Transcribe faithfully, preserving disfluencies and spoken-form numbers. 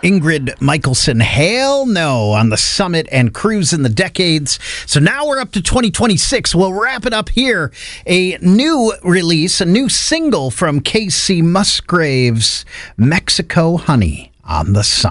Ingrid Michaelson, Hail No on the Summit and Cruise in the Decades. So now we're up to twenty twenty-six. We'll wrap it up here. A new release, a new single from Casey Musgraves, Mexico Honey on the Summit.